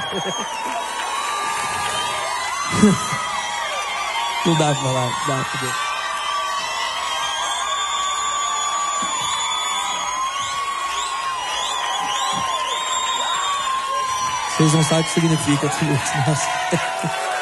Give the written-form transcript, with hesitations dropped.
Não dá pra falar, dá pra Deus. Vocês não sabem o que significa tudo isso. Nossa.